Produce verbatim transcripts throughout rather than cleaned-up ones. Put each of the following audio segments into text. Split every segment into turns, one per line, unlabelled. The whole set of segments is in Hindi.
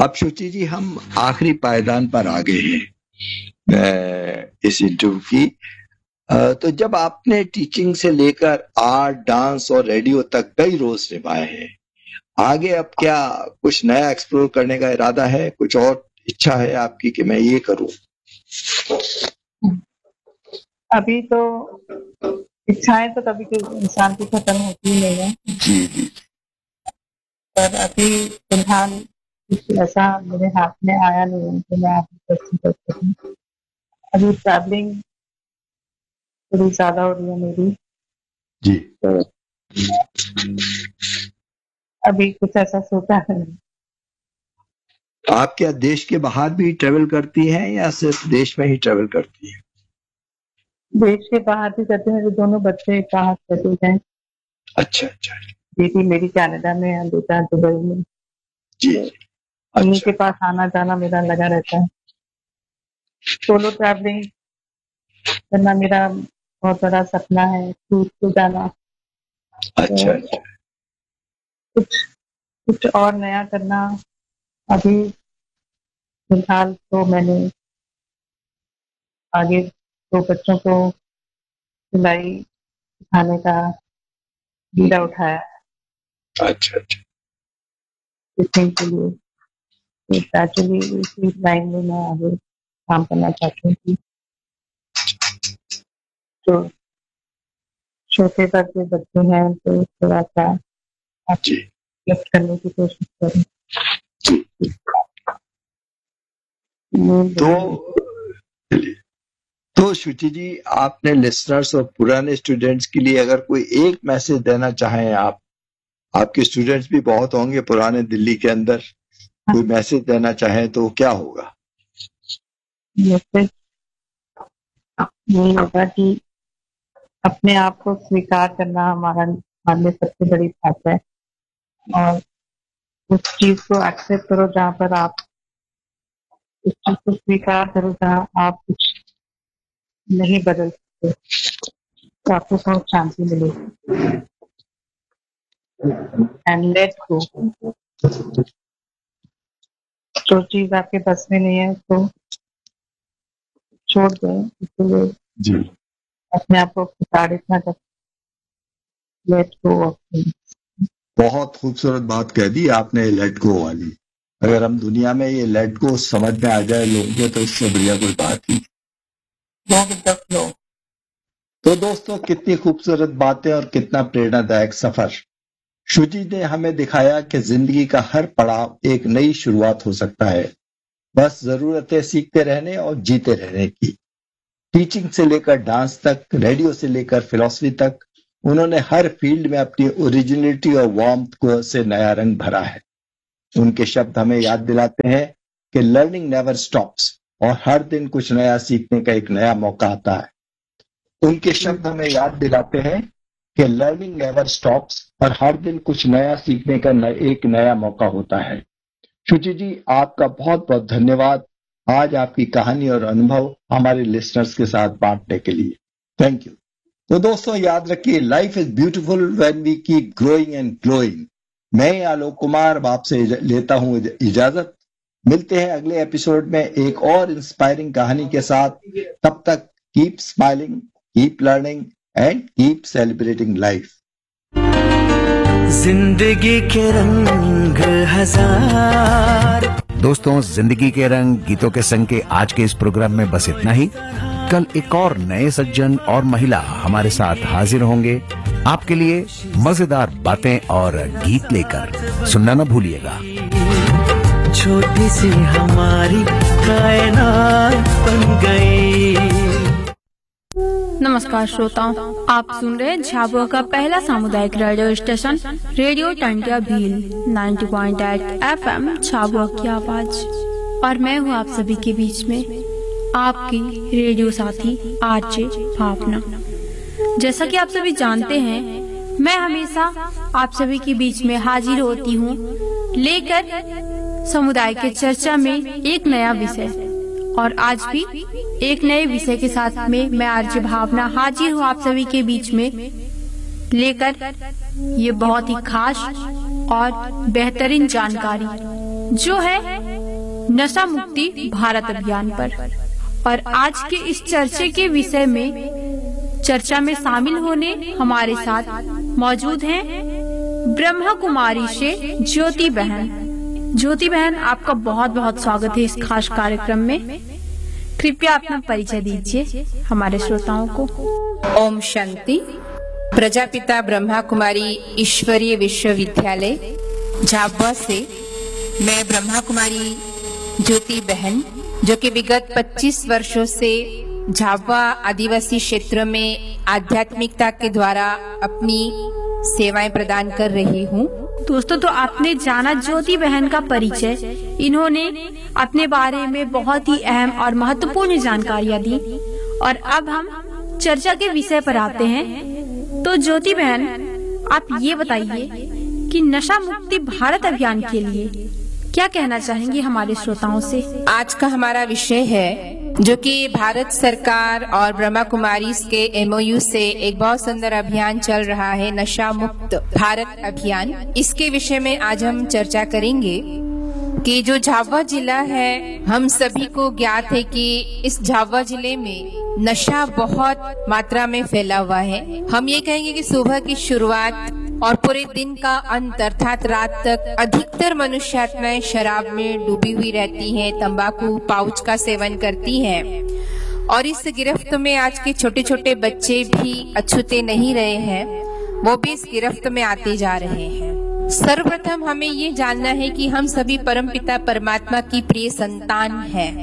अब शुचि जी हम आखिरी पायदान पर आ गए हैं इस इंटरव्यू की। तो जब आपने टीचिंग से लेकर आर्ट, डांस और रेडियो तक कई रोल्स निभाए हैं, आगे अब क्या कुछ नया एक्सप्लोर करने का इरादा है? कुछ और इच्छा है आपकी कि मैं ये करूं?
अभी तो इच्छाएं तो कभी इंसान की खत्म होती ही नहीं है
जी जी,
पर अभी फिलहाल कुछ ऐसा मेरे हाथ में आया नहीं है कि मैं आपकी कोशिश कर सकूं। अभी ट्रैवलिंग थोड़ी ज्यादा हो रही है मेरी,
जी।
तो अभी कुछ ऐसा सोचा है नहीं।
आप क्या देश के बाहर भी ट्रेवल करती हैं या सिर्फ देश में ही ट्रेवल करती हैं?
देश के बाहर भी करते हैं, मेरे दोनों बच्चे बाहर सेटल हैं।
अच्छा अच्छा,
बेटी मेरी कनाडा में है, बेटा दुबई में।
जी
तो
जी,
उन्हीं
अच्छा
के पास आना जाना मेरा लगा रहता है। सोलो ट्रैवलिंग करना मेरा बहुत बड़ा सपना है, टूर पे जाना।
अच्छा
तो
अच्छा,
कुछ कुछ और नया करना। अभी फिलहाल तो मैंने आगे दो बच्चों को सिलाई सिखाने का बीड़ा उठाया
अच्छा अच्छा,
टीचिंग के लिए। तो ग्रेजुअली इसी लाइन में मैं आगे काम करना चाहती हूँ कि जो छोटे तक के बच्चे हैं तो थोड़ा सा
जी
अपलिफ्ट करने की कोशिश करें।
जी।
मेन
तो
वही
तो शुचि जी, आपने लिसनर्स और पुराने स्टूडेंट्स के लिए अगर कोई एक मैसेज देना चाहें, आप आपके स्टूडेंट्स भी बहुत होंगे पुराने दिल्ली के अंदर, कोई मैसेज देना चाहें तो क्या होगा?
मैसेज यही होगा कि अपने आप को स्वीकार करना हमारा हमारे लिए सबसे बड़ी बात है, और उस चीज को एक्सेप्ट करो जहाँ पर आप उस चीज को स्वीकार करो जहाँ आप कुछ नहीं बदल सकते, तो आपको बहुत शांति मिलेगी। एंड लेट गो, जो चीज आपके बस में नहीं है उसको छोड़ दें, इसलिए
जी,
अपने आप को प्रताड़ित ना कर। Let go.
बहुत खूबसूरत बात कह दी आपने, लेट गो वाली। अगर हम दुनिया में ये लेट गो समझ में आ जाए लोगों को तो इससे बढ़िया कोई बात ही। तो दोस्तों, कितनी खूबसूरत बातें और कितना प्रेरणादायक सफर। शुचि ने हमें दिखाया कि जिंदगी का हर पड़ाव एक नई शुरुआत हो सकता है, बस जरूरत है सीखते रहने और जीते रहने की। टीचिंग से लेकर डांस तक, रेडियो से लेकर फिलॉसफी तक, उन्होंने हर फील्ड में अपनी ओरिजिनलिटी और वार्मथ को से नया रंग भरा है। उनके शब्द हमें याद दिलाते हैं कि लर्निंग नेवर स्टॉप्स और हर दिन कुछ नया सीखने का एक नया मौका आता है। उनके शब्द हमें याद दिलाते हैं कि लर्निंग नेवर स्टॉप्स और हर दिन कुछ नया सीखने का न, एक नया मौका होता है। शुचि जी, आपका बहुत बहुत धन्यवाद आज आपकी कहानी और अनुभव हमारे लिसनर्स के साथ बांटने के लिए। Thank you. तो दोस्तों याद रखिए, life is beautiful when we keep growing and glowing. मैं आलोक कुमार आपसे लेता हूं इजाजत। मिलते हैं अगले एपिसोड में एक और इंस्पायरिंग कहानी के साथ। तब तक keep smiling, keep learning and keep celebrating life.
जिंदगी के रंग हजार।
दोस्तों, जिंदगी के रंग गीतों के संग के आज के इस प्रोग्राम में बस इतना ही। कल एक और नए सज्जन और महिला हमारे साथ हाजिर होंगे आपके लिए मजेदार बातें और गीत लेकर। सुनना न भूलिएगा।
छोटी सी हमारी कायनात बन गई।
नमस्कार श्रोताओं, आप सुन रहे हैं झाबुआ का पहला सामुदायिक radio station radio Tantia Bhil नब्बे पॉइंट आठ एफ एम झाबुआ की आवाज। और मैं हूँ आप सभी के बीच में आपकी रेडियो साथी आरजे भावना। जैसा कि आप सभी जानते हैं, मैं हमेशा आप सभी के बीच में हाजिर होती हूँ लेकर समुदाय के चर्चा में एक नया विषय। और आज भी एक नए विषय के साथ में मैं आरजे भावना हाजिर हूँ आप सभी के बीच में लेकर ये बहुत ही खास और बेहतरीन जानकारी, जो है नशा मुक्ति भारत अभियान पर। और आज के इस चर्चे के विषय में चर्चा में शामिल होने हमारे साथ मौजूद हैं ब्रह्मा कुमारी से ज्योति बहन। ज्योति बहन, आपका बहुत बहुत स्वागत है इस खास कार्यक्रम में। कृपया अपना परिचय दीजिए हमारे श्रोताओं को।
ओम शांति। प्रजापिता ब्रह्मा कुमारी ईश्वरीय विश्वविद्यालय झाबुआ से मैं ब्रह्मा कुमारी ज्योति बहन, जो कि विगत पच्चीस वर्षों से झाबुआ आदिवासी क्षेत्र में आध्यात्मिकता के द्वारा अपनी सेवाएं प्रदान कर रही हूँ।
दोस्तों, तो आपने जाना ज्योति बहन का परिचय। इन्होंने अपने बारे में बहुत ही अहम और महत्वपूर्ण जानकारियाँ दी और अब हम चर्चा के विषय पर आते हैं। तो ज्योति बहन, आप ये बताइए कि नशा मुक्ति भारत अभियान के लिए क्या कहना चाहेंगी हमारे श्रोताओं से।
आज का हमारा विषय है जो कि भारत सरकार और ब्रह्मा कुमारी के एमओयू से एक बहुत सुंदर अभियान चल रहा है, नशा मुक्त भारत अभियान। इसके विषय में आज हम चर्चा करेंगे कि जो झाबुआ जिला है, हम सभी को ज्ञात है कि इस झाबुआ जिले में नशा बहुत मात्रा में फैला हुआ है। हम ये कहेंगे कि सुबह की शुरुआत और पूरे दिन का अंत अर्थात रात तक अधिकतर मनुष्य आत्माएं शराब में डूबी हुई रहती हैं, तंबाकू पाउच का सेवन करती हैं और इस गिरफ्त में आज के छोटे छोटे बच्चे भी अछूते नहीं रहे हैं, वो भी इस गिरफ्त में आते जा रहे हैं। सर्वप्रथम हमें ये जानना है कि हम सभी परमपिता परमात्मा की प्रिय संतान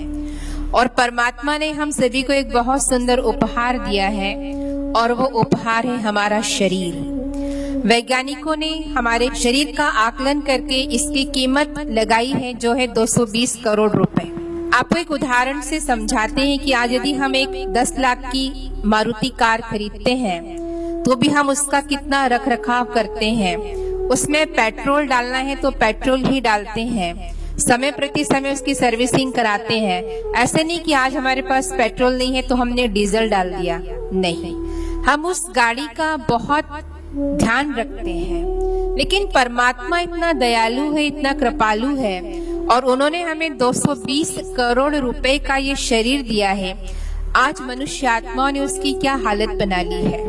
हैं और परमात्मा ने हम सभी को एक बहुत सुंदर उपहार दिया है और वो उपहार है हमारा शरीर। वैज्ञानिकों ने हमारे शरीर का आकलन करके इसकी कीमत लगाई है जो है दो सौ बीस करोड़ रुपए। आपको एक उदाहरण से समझाते हैं कि आज यदि हम एक दस लाख की मारुति कार खरीदते हैं तो भी हम उसका कितना रख रखाव करते हैं। उसमें पेट्रोल डालना है तो पेट्रोल ही डालते हैं, समय प्रति समय उसकी सर्विसिंग कराते हैं। ऐसे नहीं कि आज हमारे पास पेट्रोल नहीं है तो हमने डीजल डाल दिया, नहीं, हम उस गाड़ी का बहुत ध्यान रखते हैं। लेकिन परमात्मा इतना दयालु है, इतना कृपालु है और उन्होंने हमें दो सौ बीस करोड़ रुपए का ये शरीर दिया है। आज मनुष्य आत्माओं ने उसकी क्या हालत बना ली है।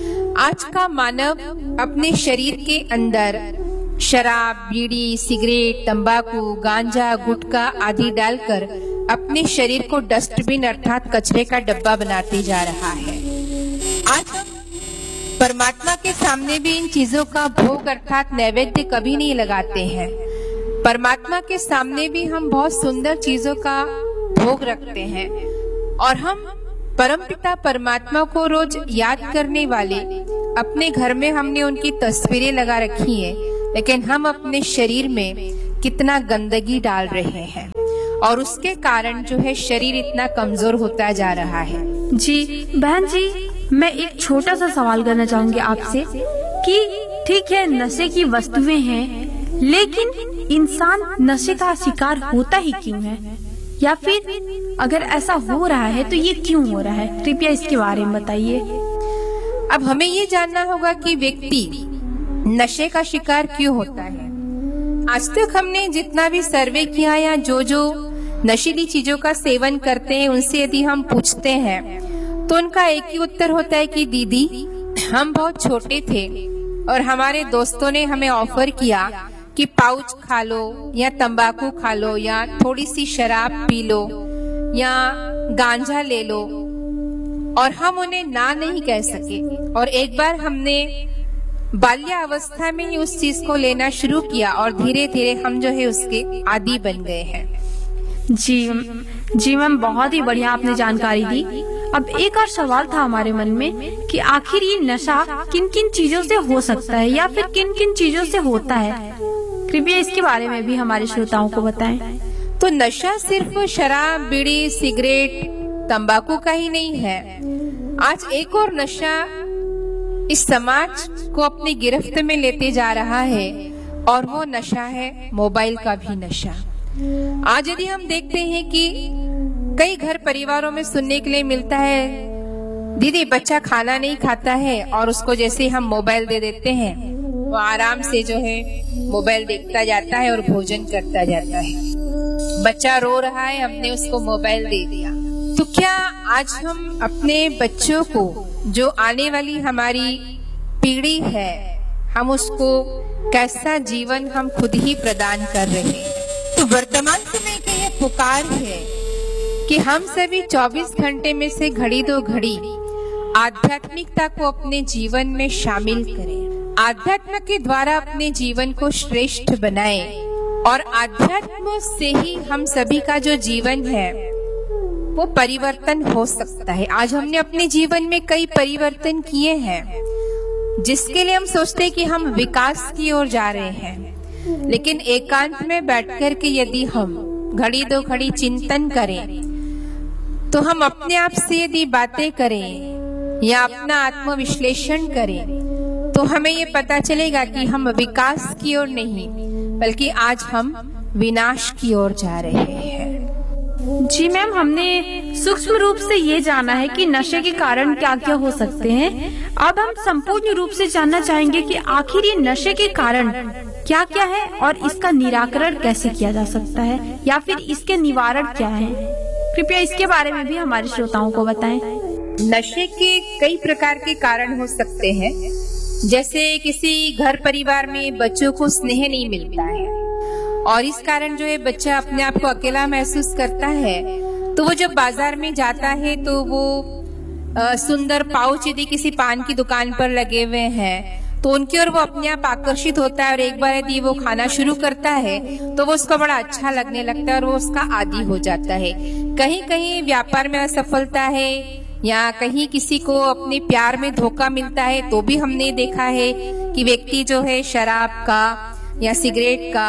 आज का मानव अपने शरीर के अंदर शराब, बीड़ी, सिगरेट, तंबाकू, गांजा, गुटखा आदि डालकर अपने शरीर को डस्टबिन अर्थात कचरे का डब्बा बनाते जा रहा है। आज परमात्मा के सामने भी इन चीजों का भोग अर्थात नैवेद्य कभी नहीं लगाते हैं। परमात्मा के सामने भी हम बहुत सुंदर चीजों का भोग रखते हैं और हम परमपिता परमात्मा को रोज याद करने वाले अपने घर में हमने उनकी तस्वीरें लगा रखी हैं, लेकिन हम अपने शरीर में कितना गंदगी डाल रहे हैं और उसके कारण जो है शरीर इतना कमजोर होता जा रहा है।
जी बहन जी, मैं एक छोटा सा सवाल करना चाहूंगी आपसे कि ठीक है, नशे की वस्तुएं हैं, लेकिन इंसान नशे का शिकार होता ही क्यों है, या फिर अगर ऐसा हो रहा है तो ये क्यों हो रहा है? कृपया इसके बारे में बताइए।
अब हमें ये जानना होगा कि व्यक्ति नशे का शिकार क्यों होता है। आज तक हमने जितना भी सर्वे किया या जो जो नशीली चीजों का सेवन करते हैं उनसे यदि हम पूछते हैं तो उनका एक ही उत्तर होता है कि दीदी, हम बहुत छोटे थे और हमारे दोस्तों ने हमें ऑफर किया कि पाउच खा लो या तंबाकू खा लो या थोड़ी सी शराब पी लो या गांजा ले लो और हम उन्हें ना नहीं कह सके और एक बार हमने बाल्यावस्था में ही उस चीज को लेना शुरू किया और धीरे धीरे हम जो है उसके आदी बन गए हैं।
जी जी मैम, बहुत ही बढ़िया आपने जानकारी दी। अब एक और सवाल था हमारे मन में कि आखिर ये नशा किन किन चीजों से हो सकता है या फिर किन किन चीजों से होता है, कृपया इसके बारे में भी हमारे श्रोताओं को बताएं।
तो नशा सिर्फ शराब, बीड़ी, सिगरेट, तंबाकू का ही नहीं है। आज एक और नशा इस समाज को अपनी गिरफ्त में लेते जा रहा है और वो नशा है मोबाइल का भी नशा। आज यदि हम देखते हैं कि कई घर परिवारों में सुनने के लिए मिलता है, दीदी बच्चा खाना नहीं खाता है और उसको जैसे हम मोबाइल दे देते हैं वो आराम से जो है मोबाइल देखता जाता है और भोजन करता जाता है। बच्चा रो रहा है, हमने उसको मोबाइल दे दिया। तो क्या आज हम अपने बच्चों को, जो आने वाली हमारी पीढ़ी है, हम उसको कैसा जीवन हम खुद ही प्रदान कर रहे हैं? तो वर्तमान समय की ये पुकार है कि हम सभी चौबीस घंटे में से घड़ी दो घड़ी आध्यात्मिकता को अपने जीवन में शामिल करें, आध्यात्म के द्वारा अपने जीवन को श्रेष्ठ बनाएं और आध्यात्म से ही हम सभी का जो जीवन है वो परिवर्तन हो सकता है। आज हमने अपने जीवन में कई परिवर्तन किए हैं जिसके लिए हम सोचते हैं कि हम विकास की ओर जा रहे हैं, लेकिन एकांत में बैठकर के यदि हम घड़ी दो घड़ी चिंतन करें, तो हम अपने आप से यदि बातें करें या अपना आत्मविश्लेषण करें, तो हमें ये पता चलेगा कि हम विकास की ओर नहीं बल्कि आज हम विनाश की ओर जा रहे हैं।
जी मैम, हमने सूक्ष्म रूप से ये जाना है कि नशे के कारण क्या क्या हो सकते हैं। अब हम संपूर्ण रूप से जानना चाहेंगे कि आखिर ये नशे के कारण क्या क्या है और इसका निराकरण कैसे किया जा सकता है या फिर इसके निवारण क्या है। कृपया इसके बारे में भी हमारे श्रोताओं को बताएं।
नशे के कई प्रकार के कारण हो सकते हैं, जैसे किसी घर परिवार में बच्चों को स्नेह नहीं मिलता है और इस कारण जो है बच्चा अपने आप को अकेला महसूस करता है, तो वो जब बाजार में जाता है तो वो आ, सुंदर पाउच यदि किसी पान की दुकान पर लगे हुए हैं तो उनकी ओर वो अपने आप आकर्षित होता है और एक बार यदि वो खाना शुरू करता है तो वो उसको बड़ा अच्छा लगने लगता है और वो उसका आदी हो जाता है। कहीं कहीं व्यापार में असफलता है या कहीं किसी को अपने प्यार में धोखा मिलता है तो भी हमने देखा है कि व्यक्ति जो है शराब का या सिगरेट का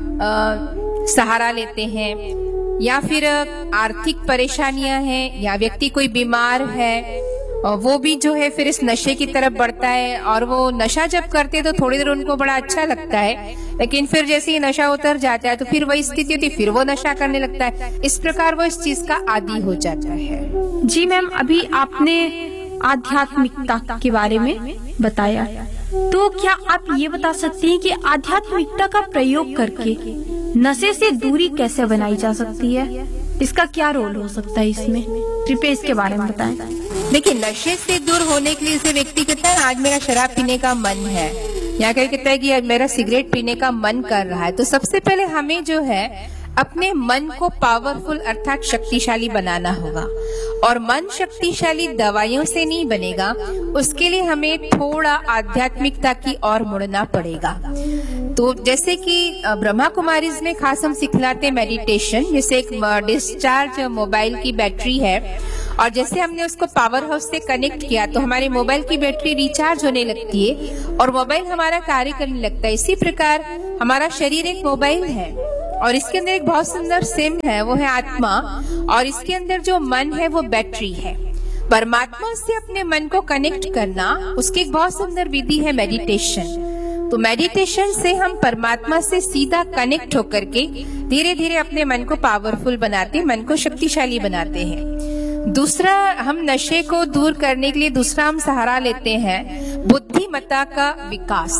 आ, सहारा लेते हैं, या फिर आर्थिक परेशानियां हैं या व्यक्ति कोई बीमार है और वो भी जो है फिर इस नशे की तरफ बढ़ता है और वो नशा जब करते हैं तो थोड़ी देर उनको बड़ा अच्छा लगता है, लेकिन फिर जैसे ही नशा उतर जाता है तो फिर वही स्थिति होती है, फिर वो नशा करने लगता है। इस प्रकार वो इस चीज का आदी हो जाता है।
जी मैम, अभी आपने आध्यात्मिकता के बारे में बताया, तो क्या आप ये बता सकती हैं कि आध्यात्मिकता का प्रयोग करके नशे से दूरी कैसे बनाई जा सकती है? इसका क्या रोल हो सकता है इसमें? कृपया इसके बारे में बताएं।
देखिए, नशे से दूर होने के लिए जैसे व्यक्ति कहता है आज मेरा शराब पीने का मन है या कहीं कहता है कि आज मेरा सिगरेट पीने का मन कर रहा है, तो सबसे पहले हमें जो है अपने मन को पावरफुल अर्थात शक्तिशाली बनाना होगा। और मन शक्तिशाली दवाइयों से नहीं बनेगा, उसके लिए हमें थोड़ा आध्यात्मिकता की ओर मुड़ना पड़ेगा। तो जैसे कि ब्रह्मा कुमारीज में खास हम सिखलाते मेडिटेशन, जैसे एक डिस्चार्ज मोबाइल की बैटरी है और जैसे हमने उसको पावर हाउस से कनेक्ट किया तो हमारे मोबाइल की बैटरी रिचार्ज होने लगती है और मोबाइल हमारा कार्य करने लगता है। इसी प्रकार हमारा शरीर एक मोबाइल है और इसके अंदर एक बहुत सुंदर सिम है, वो है आत्मा, और इसके अंदर जो मन है वो बैटरी है। परमात्मा से अपने मन को कनेक्ट करना, उसकी एक बहुत सुंदर विधि है मेडिटेशन। तो मेडिटेशन से हम परमात्मा से सीधा कनेक्ट होकर के धीरे धीरे अपने मन को पावरफुल बनाते, मन को शक्तिशाली बनाते हैं। दूसरा, हम नशे को दूर करने के लिए दूसरा हम सहारा लेते हैं बुद्धिमत्ता का विकास।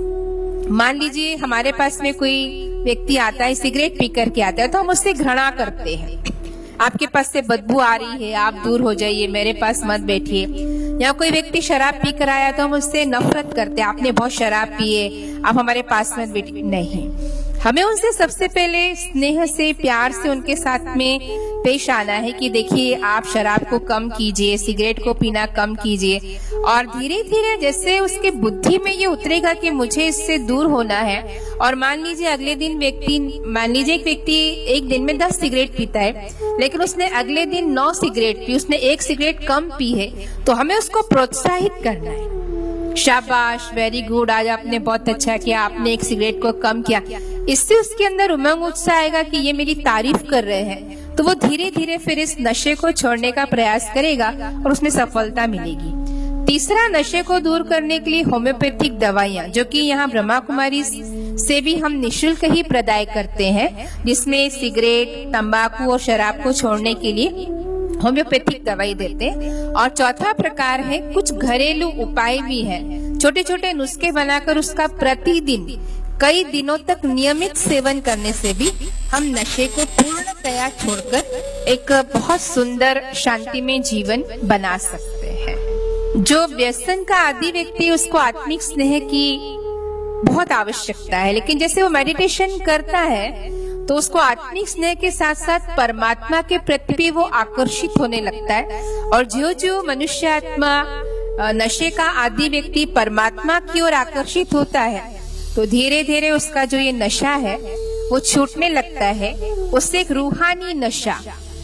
मान लीजिए हमारे पास में कोई व्यक्ति आता है, सिगरेट पी करके आता है, तो हम उससे घृणा करते हैं, आपके पास से बदबू आ रही है, आप दूर हो जाइए, मेरे पास मत बैठिए। या कोई व्यक्ति शराब पी कर आया तो हम उससे नफरत करते हैं, आपने बहुत शराब पिए, आप हमारे पास मत बैठिए। नहीं, हमें उनसे सबसे पहले स्नेह से, प्यार से उनके साथ में पेश आना है कि देखिए आप शराब को कम कीजिए, सिगरेट को पीना कम कीजिए, और धीरे धीरे जैसे उसके बुद्धि में ये उतरेगा कि मुझे इससे दूर होना है। और मान लीजिए अगले दिन व्यक्ति, मान लीजिए एक व्यक्ति एक दिन में दस सिगरेट पीता है, लेकिन उसने अगले दिन नौ सिगरेट पी, उसने एक सिगरेट कम पी है, तो हमें उसको प्रोत्साहित करना है, शाबाश, वेरी गुड, आज आपने बहुत अच्छा किया, आपने एक सिगरेट को कम किया। इससे उसके अंदर उमंग उत्साह आएगा कि ये मेरी तारीफ कर रहे हैं, तो वो धीरे धीरे फिर इस नशे को छोड़ने का प्रयास करेगा और उसमें सफलता मिलेगी। तीसरा, नशे को दूर करने के लिए होम्योपैथिक दवाइयाँ, जो कि यहाँ ब्रह्मा कुमारी से भी हम निशुल्क ही प्रदाय करते हैं, जिसमें सिगरेट, तंबाकू और शराब को छोड़ने के लिए होम्योपैथिक दवाई देते हैं। और चौथा प्रकार है, कुछ घरेलू उपाय भी हैं, छोटे छोटे नुस्खे बनाकर उसका प्रतिदिन कई दिनों तक नियमित सेवन करने से भी हम नशे को पूर्णतया छोड़कर एक बहुत सुंदर शांतिमय जीवन बना सकते हैं। जो व्यसन का आदी व्यक्ति, उसको आत्मिक स्नेह की बहुत आवश्यकता है, लेकिन जैसे वो मेडिटेशन करता है तो उसको आत्मिक स्नेह के साथ साथ परमात्मा के प्रति भी वो आकर्षित होने लगता है। और जो जो मनुष्य आत्मा नशे का आदी व्यक्ति परमात्मा की ओर आकर्षित होता है तो धीरे धीरे उसका जो ये नशा है वो छूटने लगता है। उससे एक रूहानी नशा,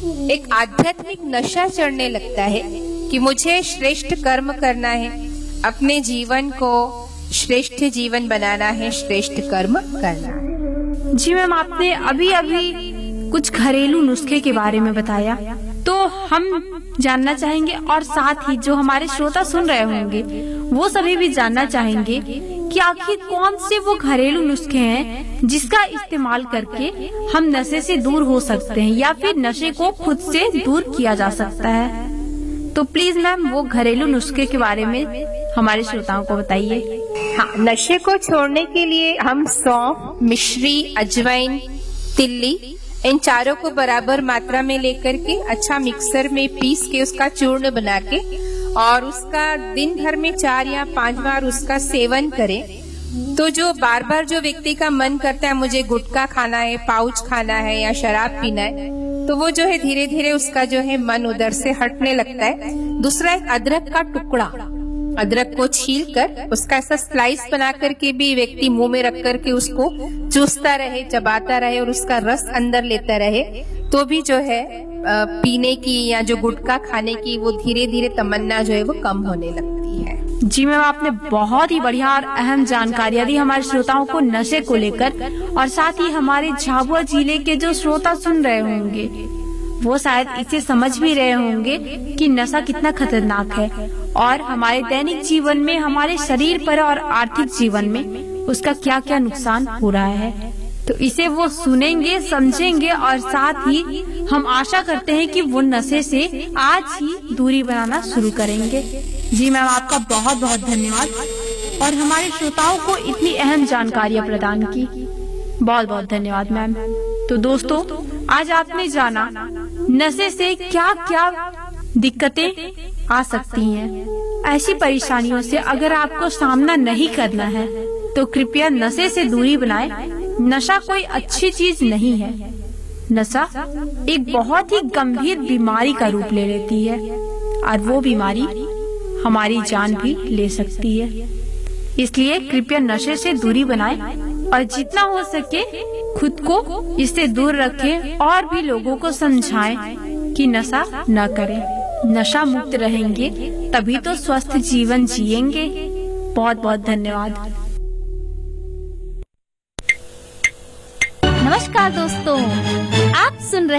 एक आध्यात्मिक नशा चढ़ने लगता है कि मुझे श्रेष्ठ कर्म करना है, अपने जीवन को श्रेष्ठ जीवन बनाना है, श्रेष्ठ कर्म करना है।
जी मैम, आपने अभी अभी कुछ घरेलू नुस्खे के बारे में बताया, तो हम जानना चाहेंगे और साथ ही जो हमारे श्रोता सुन रहे होंगे वो सभी भी जानना चाहेंगे कि आखिर कौन से वो घरेलू नुस्खे हैं जिसका इस्तेमाल करके हम नशे से दूर हो सकते हैं या फिर नशे को खुद से दूर किया जा सकता है। तो प्लीज मैम वो घरेलू नुस्खे के बारे में हमारे श्रोताओं को बताइए।
हाँ, नशे को छोड़ने के लिए हम सौंफ, मिश्री, अजवाइन, तिल्ली, इन चारों को बराबर मात्रा में लेकर के अच्छा मिक्सर में पीस के उसका चूर्ण बना के और उसका दिन भर में चार या पांच बार उसका सेवन करें तो जो बार बार जो व्यक्ति का मन करता है मुझे गुटखा खाना है, पाउच खाना है या शराब पीना है, तो वो जो है धीरे धीरे उसका जो है मन उधर से हटने लगता है। दूसरा, एक अदरक का टुकड़ा, अदरक को छील कर उसका ऐसा स्लाइस बना करके भी व्यक्ति मुंह में रख करके उसको चूसता रहे, चबाता रहे और उसका रस अंदर लेता रहे, तो भी जो है पीने की या जो गुटखा खाने की वो धीरे धीरे तमन्ना जो है वो कम होने लगती है।
जी मैम, आपने बहुत ही बढ़िया और अहम जानकारियां दी हमारे श्रोताओं को नशे को लेकर, और साथ ही हमारे झाबुआ जिले के जो श्रोता सुन रहे होंगे वो शायद इसे समझ भी रहे होंगे कि नशा कितना खतरनाक है और हमारे दैनिक जीवन में, हमारे शरीर पर और आर्थिक जीवन में उसका क्या क्या नुकसान हो रहा है। तो इसे वो सुनेंगे, समझेंगे और साथ ही हम आशा करते हैं कि वो नशे से आज ही दूरी बनाना शुरू करेंगे। जी मैम, आपका बहुत बहुत धन्यवाद और हमारे श्रोताओं को इतनी अहम जानकारियाँ प्रदान की, बहुत बहुत धन्यवाद मैम। तो दोस्तों, आज आपने जाना नशे से क्या क्या दिक्कतें आ सकती हैं। ऐसी परेशानियों से अगर आपको सामना नहीं करना है तो कृपया नशे से दूरी बनाएं। नशा कोई अच्छी चीज नहीं है। नशा एक बहुत ही गंभीर बीमारी का रूप ले लेती है और वो बीमारी हमारी जान भी ले सकती है। इसलिए कृपया नशे से दूरी बनाएं और जितना हो सके खुद को इससे दूर रखें और भी लोगों को समझाएं कि नशा न करें। नशा मुक्त रहेंगे तभी तो स्वस्थ जीवन जिएंगे। बहुत बहुत धन्यवाद।
नमस्कार दोस्तों, आप सुन रहे